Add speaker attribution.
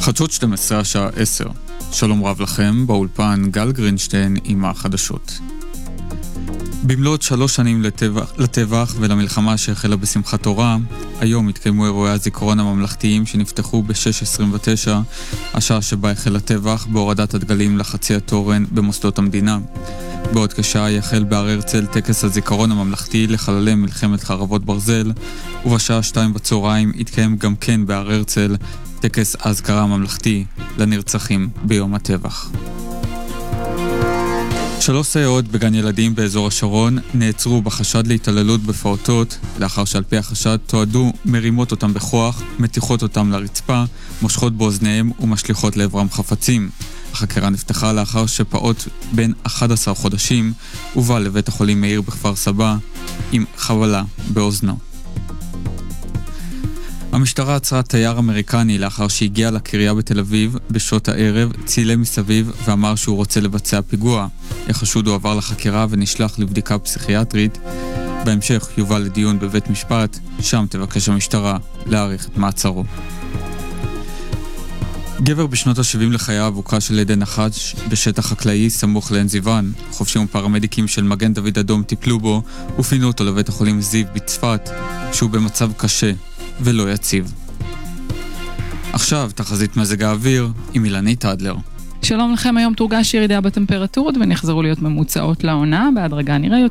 Speaker 1: חדשות 12 השעה 10. שלום רב לכם, באולפן גל גרינשטיין עם החדשות. במלאת 3 שנים לטבח ולמלחמה שהחלה בשמחת תורה, היום התקיימו אירועי הזיכרון הממלכתיים שנפתחו ב-6:29, השעה שבה החל הטבח בהורדת הדגלים לחצי התורן במוסדות המדינה. בעוד כשעה יחל בהר הרצל טקס הזיכרון הממלכתי לחללי מלחמת חרבות ברזל, ובשעה 2 בצהריים התקיים גם כן בהר הרצל טקס האזכרה הממלכתי לנרצחים ביום הטבח. 3 סייעות בגן ילדים באזור השרון נעצרו בחשד להתעללות בפעוטות, לאחר שעל פי החשד תועדו מרימות אותם בכוח, מתיחות אותם לרצפה, מושכות באוזניהם ומשליחות לעברם חפצים. החקירה נפתחה לאחר שפעוט בן 11 חודשים הובא לבית החולים מאיר בכפר סבא עם חבלה באוזנו. המשטרה עצרה תייר אמריקני לאחר שהגיע לקריה בתל אביב בשעות הערב, צילם מסביב ואמר שהוא רוצה לבצע פיגוע. החשוד הוא עבר לחקירה ונשלח לבדיקה פסיכיאטרית. בהמשך יובא לדיון בבית משפט, שם תבקש המשטרה להאריך את מעצרו. גבר בשנות ה-70 לחייו הוקש על ידי נחש בשטח חקלאי סמוך לעין זיוון. חובשים ופרמדיקים של מגן דוד אדום טיפלו בו ופינו אותו לבית החולים זיו בצפת, שהוא במצב קשה ולא יציב. עכשיו תחזית מזג האוויר עם אילנית אדלר.
Speaker 2: שלום לכם, היום תורגש ירידה בטמפרטורות ונחזרו להיות ממוצעות לעונה, בהדרגה נראה